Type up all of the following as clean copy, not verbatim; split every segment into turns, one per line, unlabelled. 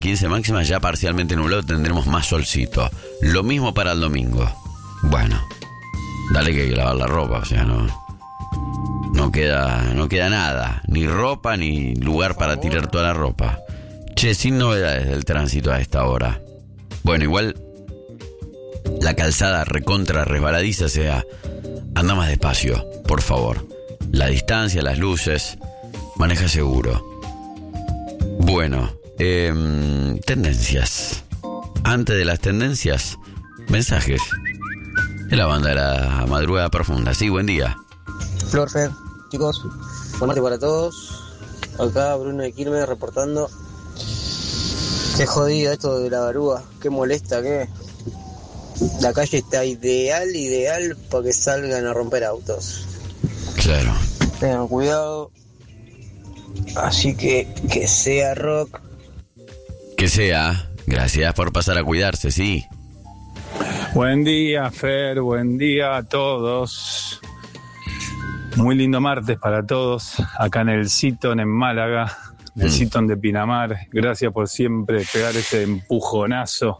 15 máxima, ya parcialmente nublado, tendremos más solcito. Lo mismo para el domingo. Bueno, dale que hay que lavar la ropa, o sea, no queda nada, ni ropa ni lugar para tirar toda la ropa. Che, sin novedades del tránsito a esta hora. Bueno, igual la calzada recontra resbaladiza, o sea, anda más despacio, por favor. La distancia, las luces, maneja seguro. Bueno, tendencias. Antes de las tendencias, mensajes. Es la banda de la madrugada profunda. Sí, buen día.
Flor, Fer, chicos, buen martes para todos. Acá Bruno de Quilmes reportando. Qué jodido esto de la Barúa, qué molesta, qué. La calle está ideal para que salgan a romper autos.
Claro.
Tengan cuidado. Así que sea rock.
Que sea. Gracias por pasar a cuidarse, sí.
Buen día, Fer, buen día a todos. Muy lindo martes para todos, acá en el Seaton, en Málaga, en el Seaton de Pinamar. Gracias por siempre pegar ese empujonazo.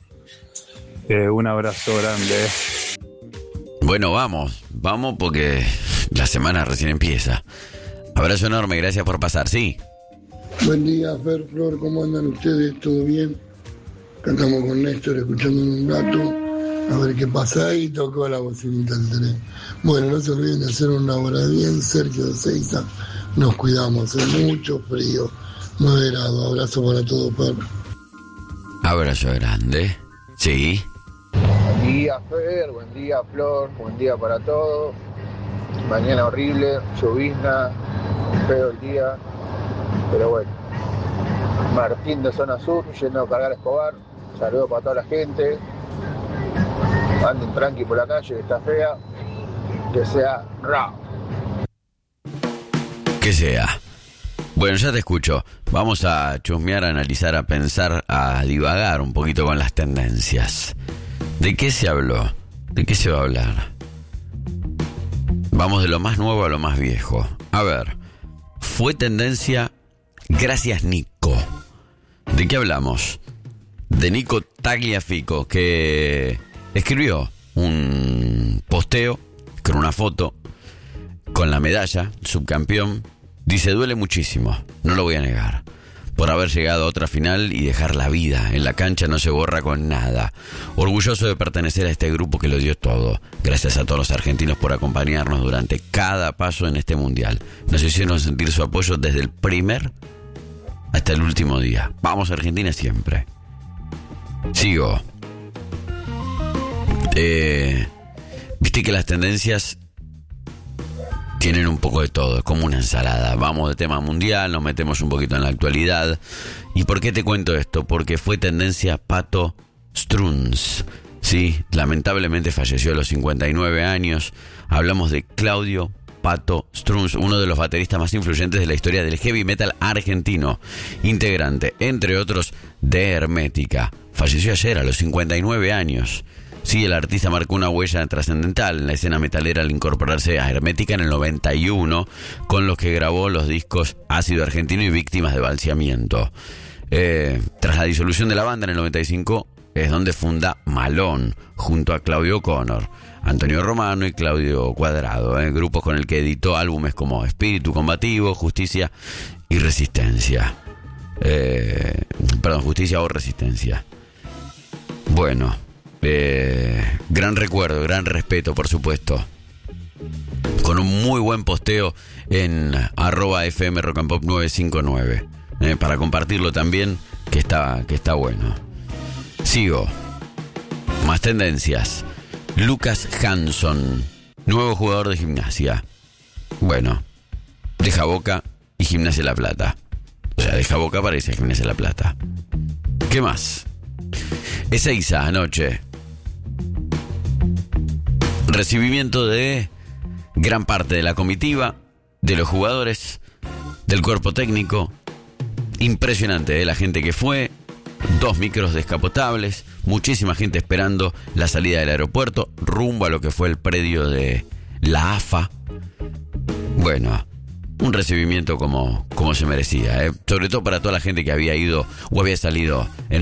Un abrazo grande.
Bueno, vamos porque la semana recién empieza. Abrazo enorme, gracias por pasar, sí.
Buen día, Fer, Flor, ¿cómo andan ustedes? ¿Todo bien? Acá estamos con Néstor escuchando un gato. A ver qué pasa, y tocó la bocinita del tren. Bueno, no se olviden de hacer una hora bien, Sergio de Seiza. Nos cuidamos, hace mucho frío, 9 grados. Abrazo para todos, perro.
Abrazo grande, sí.
Buen día, Fer, buen día, Flor, buen día para todos. Mañana horrible, llovizna, feo el día, pero bueno. Martín de Zona Sur, yendo a cargar a Escobar. Saludos para toda la gente. Anden tranqui por la calle, que está fea. Que sea rap.
Que sea. Bueno, ya te escucho. Vamos a chusmear, a analizar, a pensar, a divagar un poquito con las tendencias. ¿De qué se habló? ¿De qué se va a hablar? Vamos de lo más nuevo a lo más viejo. A ver, fue tendencia gracias Nico. ¿De qué hablamos? De Nico Tagliafico, que escribió un posteo con una foto con la medalla, subcampeón. Dice: duele muchísimo, no lo voy a negar. Por haber llegado a otra final y dejar la vida en la cancha no se borra con nada. Orgulloso de pertenecer a este grupo que lo dio todo. Gracias a todos los argentinos por acompañarnos durante cada paso en este mundial. Nos hicieron sentir su apoyo desde el primer hasta el último día. Vamos a Argentina siempre. Sigo. Viste que las tendencias tienen un poco de todo, es como una ensalada. Vamos de tema mundial, nos metemos un poquito en la actualidad. ¿Y por qué te cuento esto? Porque fue tendencia Pato Strunz. Sí, lamentablemente falleció a los 59 años. Hablamos de Claudio Pato Strunz, uno de los bateristas más influyentes de la historia del heavy metal argentino. Integrante, entre otros, de Hermética. Falleció ayer a los 59 años. Sí, el artista marcó una huella trascendental en la escena metalera al incorporarse a Hermética en el 91, con los que grabó los discos Ácido Argentino y Víctimas de Balseamiento. Tras la disolución de la banda en el 95, es donde funda Malón, junto a Claudio O'Connor, Antonio Romano y Claudio Cuadrado, grupos con el que editó álbumes como Espíritu Combativo, Justicia y Resistencia. Justicia o Resistencia. Bueno, gran recuerdo, gran respeto, por supuesto. Con un muy buen posteo en @FM Rock and Pop 959. Para compartirlo también, que está bueno. Sigo. Más tendencias. Lucas Hanson, nuevo jugador de Gimnasia. Bueno, deja Boca y Gimnasia La Plata. O sea, deja Boca para irse a Gimnasia La Plata. ¿Qué más? Ezeiza anoche. Recibimiento de gran parte de la comitiva, de los jugadores, del cuerpo técnico. Impresionante, la gente que fue. 2 micros descapotables, muchísima gente esperando la salida del aeropuerto, rumbo a lo que fue el predio de la AFA. Bueno, un recibimiento como se merecía, sobre todo para toda la gente que había ido o había salido en